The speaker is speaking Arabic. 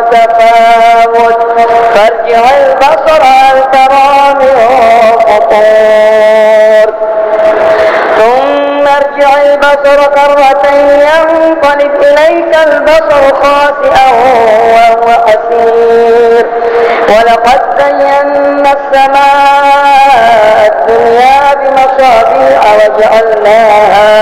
تفاوت فارجع البصر هل ترى من فطور ثم ارجع البصر كرتين ينقلب إليك البصر خاسئا وهو حسير ولقد زينا السماء الدنيا بمصابيح وجعلناها